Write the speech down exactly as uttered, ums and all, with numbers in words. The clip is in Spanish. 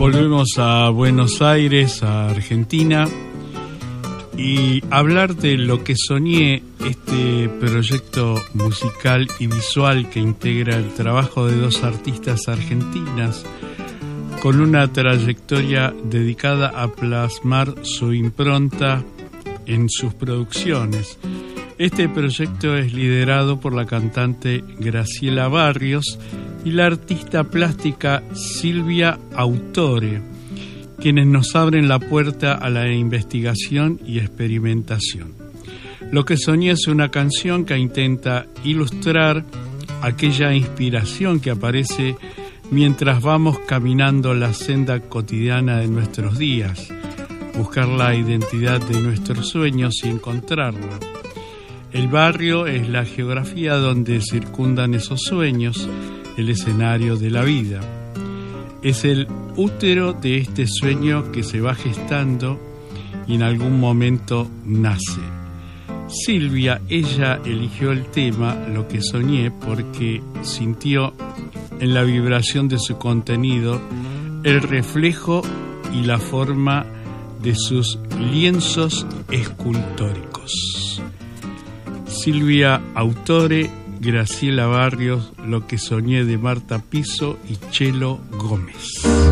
Volvemos a Buenos Aires, a Argentina, y hablar de Lo que soñé, este proyecto musical y visual que integra el trabajo de dos artistas argentinas con una trayectoria dedicada a plasmar su impronta en sus producciones. Este proyecto es liderado por la cantante Graciela Barrios y la artista plástica Silvia Autore, quienes nos abren la puerta a la investigación y experimentación. Lo que soñé es una canción que intenta ilustrar aquella inspiración que aparece mientras vamos caminando la senda cotidiana de nuestros días, buscar la identidad de nuestros sueños y encontrarla. El barrio es la geografía donde circundan esos sueños, el escenario de la vida. Es el útero de este sueño que se va gestando y en algún momento nace. Silvia, ella eligió el tema Lo que soñé porque sintió en la vibración de su contenido el reflejo y la forma de sus lienzos escultóricos. Silvia Autore, Graciela Barrios, Lo que soñé de Marta Piso y Chelo Gómez.